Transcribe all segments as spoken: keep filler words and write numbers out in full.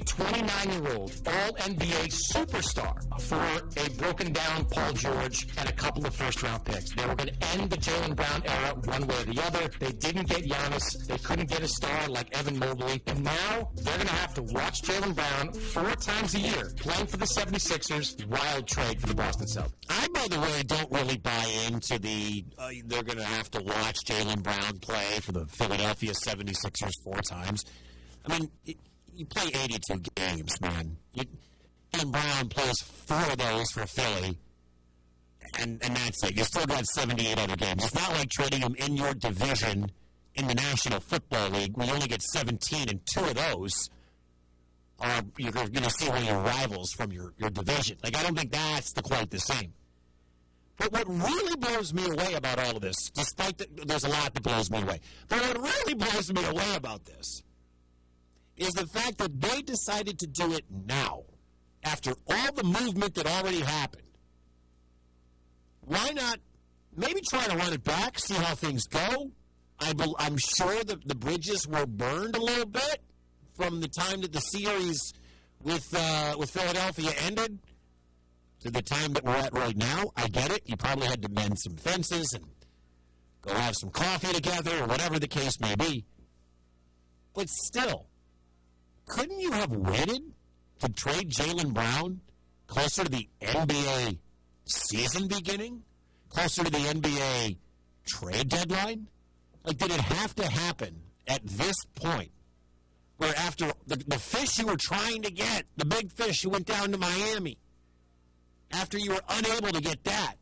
twenty-nine-year-old All-N B A superstar for a broken-down Paul George and a couple of first-round picks. They were going to end the Jaylen Brown era one way or the other. They didn't get Giannis. They couldn't get a star like Evan Mobley. And now they're going to have to watch Jaylen Brown four times a year playing for the seventy-sixers. Wild trade for the Boston Celtics. I, by the way, don't really buy into the uh, they're going to have to watch Jaylen Brown play for the Philadelphia seventy-sixers four times. I mean, it, you play eighty-two games, man. You, Jaylen Brown plays four of those for Philly, and, and that's it. You still got seventy-eight other games. It's not like trading him in your division in the National Football League where you only get seventeen, and two of those are you're going to see one of your rivals from your, your division. Like, I don't think that's the, quite the same. But what really blows me away about all of this, despite the, there's a lot that blows me away, but what really blows me away about this is the fact that they decided to do it now, after all the movement that already happened. Why not maybe try to run it back, see how things go? I be, I'm sure that the bridges were burned a little bit from the time that the series with uh, with Philadelphia ended to the time that we're at right now. I get it. You probably had to mend some fences and go have some coffee together or whatever the case may be. But still, couldn't you have waited to trade Jaylen Brown closer to the N B A season beginning? Closer to the N B A trade deadline? Like, did it have to happen at this point? Where after the, the fish you were trying to get, the big fish, you went down to Miami. After you were unable to get that.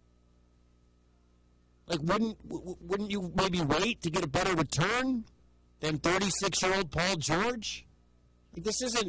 Like, wouldn't wouldn't you maybe wait to get a better return than thirty-six-year-old Paul George? Like, this isn't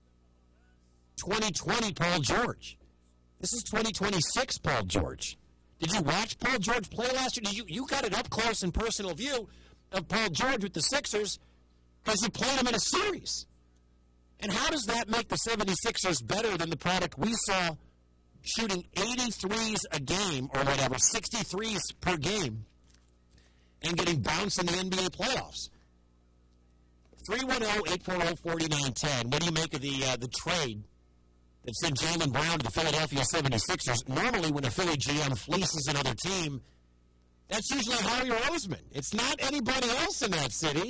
twenty twenty Paul George. This is twenty twenty-six Paul George. Did you watch Paul George play last year? Did you, you got an up-close and personal view of Paul George with the Sixers because you played him in a series. And how does that make the seventy-sixers better than the product we saw shooting eighty-threes a game or whatever, sixty-threes per game, and getting bounced in the N B A playoffs? three one zero, eight four zero, four nine one zero. What do you make of the uh, the trade that sent Jaylen Brown to the Philadelphia seventy-sixers? Normally, when a Philly G M fleeces another team, that's usually Howie Roseman. It's not anybody else in that city.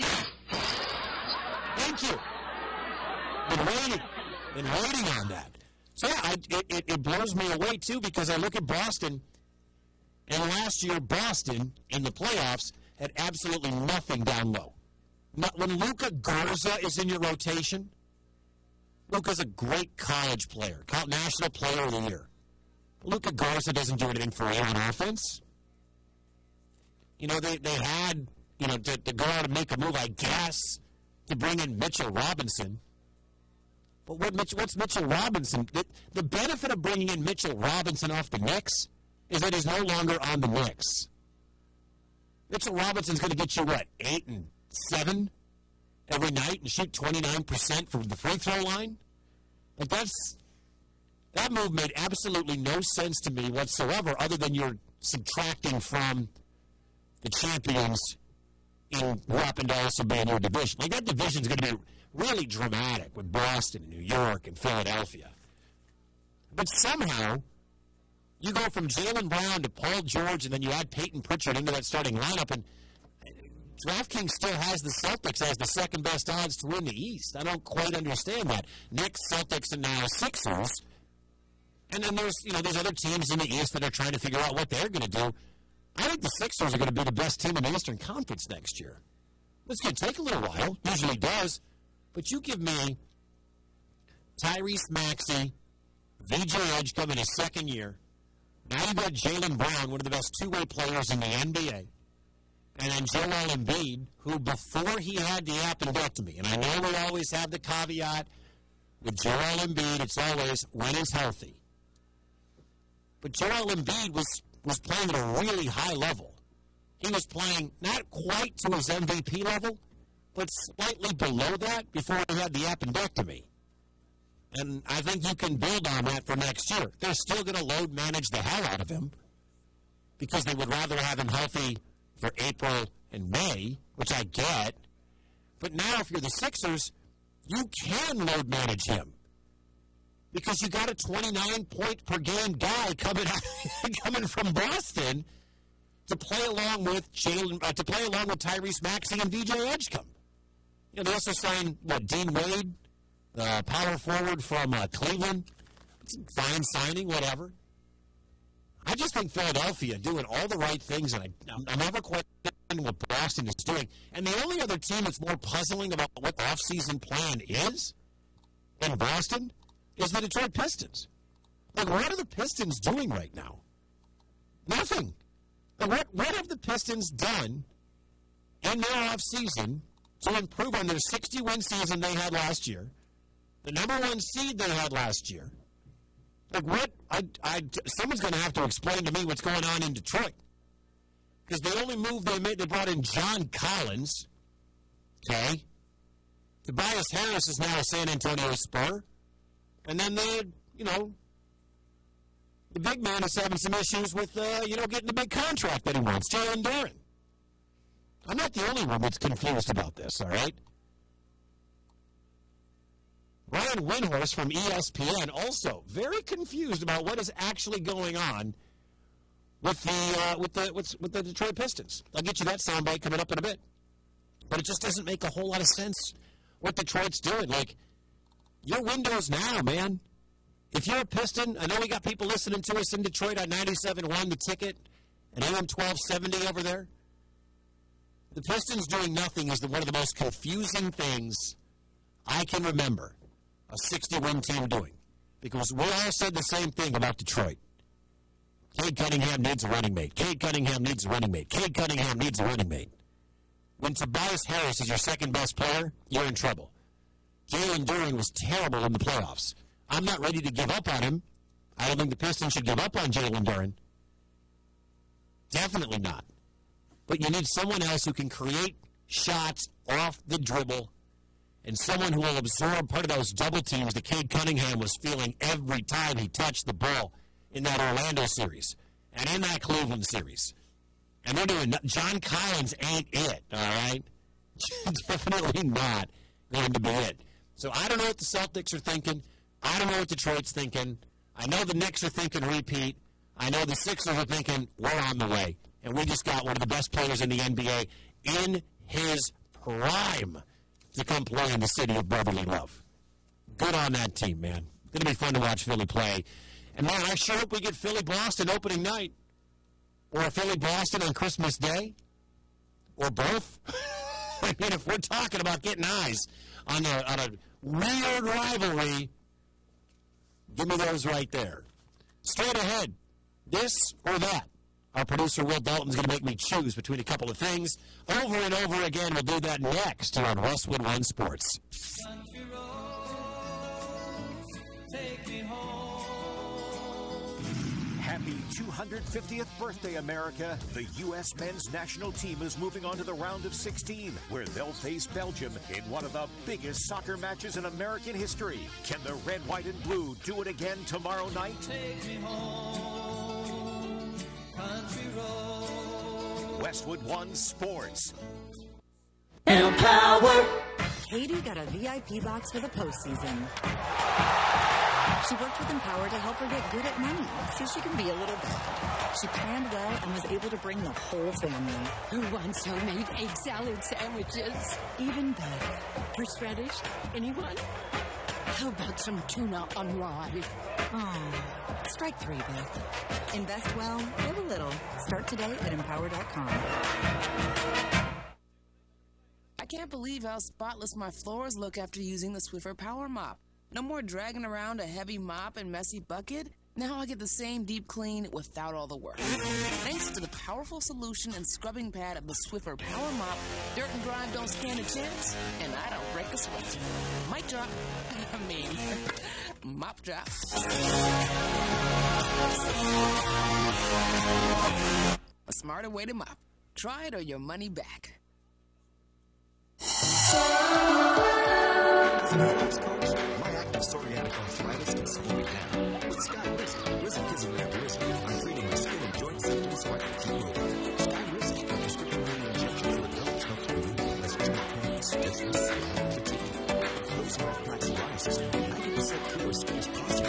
Thank you. Been waiting. Been waiting on that. So, yeah, I, it, it, it blows me away, too, because I look at Boston, and last year, Boston, in the playoffs, had absolutely nothing down low. Not, when Luka Garza is in your rotation, Luka's a great college player, National Player of the Year. Luka Garza doesn't do anything for you on offense. You know, they, they had, you know, to, to go out and make a move, I guess, to bring in Mitchell Robinson. But what Mitch, what's Mitchell Robinson? The, the benefit of bringing in Mitchell Robinson off the Knicks is that he's no longer on the Knicks. Mitchell Robinson's going to get you, what, eight and seven every night and shoot twenty-nine percent from the free throw line? Like, that's, that move made absolutely no sense to me whatsoever, other than you're subtracting from the champions in who happen to also be in your division. Like, that division's going to be really dramatic with Boston and New York and Philadelphia. But somehow, you go from Jaylen Brown to Paul George, and then you add Peyton Pritchard into that starting lineup, and DraftKings still has the Celtics as the second best odds to win the East. I don't quite understand that. Knicks, Celtics, and now Sixers. And then there's, you know, there's other teams in the East that are trying to figure out what they're going to do. I think the Sixers are going to be the best team in the Eastern Conference next year. It's going to take a little while. Usually does. But you give me Tyrese Maxey, V J Edge coming his second year. Now you've got Jaylen Brown, one of the best two-way players in the N B A. And then Joel Embiid, who before he had the appendectomy, and I know we always have the caveat with Joel Embiid, it's always when he's healthy. But Joel Embiid was, was playing at a really high level. He was playing not quite to his M V P level, but slightly below that before he had the appendectomy. And I think you can build on that for next year. They're still going to load manage the hell out of him because they would rather have him healthy for April and May, which I get. But now if you're the Sixers, you can load manage him because you got a twenty-nine point per game guy coming coming from Boston to play along with Jalen, uh, to play along with Tyrese Maxey and V J Edgecombe. You know, they also signed what Dean Wade, uh, power forward from uh, Cleveland. It's a fine signing, whatever. I just think Philadelphia doing all the right things, and I, I'm never quite understanding what Boston is doing. And the only other team that's more puzzling about what the offseason plan is in Boston is the Detroit Pistons. Like, what are the Pistons doing right now? Nothing. Like, what, what have the Pistons done in their offseason to improve on their sixty-win season they had last year, the number one seed they had last year? Like, what? I, I, someone's going to have to explain to me what's going on in Detroit. Because the only move they made, they brought in John Collins. Okay. Tobias Harris is now a San Antonio Spur. And then they, you know, the big man is having some issues with, uh, you know, getting the big contract that he wants, Jalen Duren. I'm not the only one that's confused about this, all right? Ryan Windhorst from E S P N also very confused about what is actually going on with the uh, with the with, with the Detroit Pistons. I'll get you that soundbite coming up in a bit, but it just doesn't make a whole lot of sense what Detroit's doing. Like, your window's now, man. If you're a Piston, I know we got people listening to us in Detroit on ninety-seven point one The Ticket and A M twelve seventy over there. The Pistons doing nothing is the, one of the most confusing things I can remember a sixty-win team doing. Because we all said the same thing about Detroit. Cade Cunningham needs a running mate. Cade Cunningham needs a running mate. Cade Cunningham needs a running mate. When Tobias Harris is your second best player, you're in trouble. Jalen Duren was terrible in the playoffs. I'm not ready to give up on him. I don't think the Pistons should give up on Jalen Duren. Definitely not. But you need someone else who can create shots off the dribble and someone who will absorb part of those double teams that Cade Cunningham was feeling every time he touched the ball in that Orlando series and in that Cleveland series. And they're doing, John Collins ain't it, all right? Definitely not going to be it. So I don't know what the Celtics are thinking. I don't know what Detroit's thinking. I know the Knicks are thinking repeat. I know the Sixers are thinking we're on the way. And we just got one of the best players in the N B A in his prime to come play in the city of brotherly love. Good on that team, man. Going to be fun to watch Philly play. And, man, I sure hope we get Philly-Boston opening night. Or a Philly-Boston on Christmas Day. Or both. I mean, if we're talking about getting eyes on a, on a weird rivalry, give me those right there. Straight ahead, this or that. Our producer, Will Dalton, is going to make me choose between a couple of things. Over and over again, we'll do that next here on Westwood One Sports. Country roads, take me home. Happy two hundred fiftieth birthday, America. The U S men's national team is moving on to the round of sixteen, where they'll face Belgium in one of the biggest soccer matches in American history. Can the red, white, and blue do it again tomorrow night? Take me home, country road. Westwood One Sports. Empower. Katie got a V I P box for the postseason. She worked with Empower to help her get good at money so she can be a little better. She planned well and was able to bring the whole family. Who wants homemade egg salad sandwiches? Even Beth. Horseradish? Anyone? How about some tuna on rye? Oh, strike three, Beth. Invest well, live a little. Start today at empower dot com. I can't believe how spotless my floors look after using the Swiffer Power Mop. No more dragging around a heavy mop and messy bucket. Now I get the same deep clean without all the work. Thanks to the powerful solution and scrubbing pad of the Swiffer Power Mop, dirt and grime don't stand a chance, and I don't break a sweat. Mic drop. I mean, mop drop. A smarter way to mop. Try it or your money back. Coach, my active psoriatic arthritis can slow me down. With Sky Risk, Risk isn't that risk. I'm treating my skin and joint symptoms so I can keep moving. Sky Risk, a prescription pain injection for adults helps relieve the less pain, stiffness, and fatigue. Those percent pure skin is possible.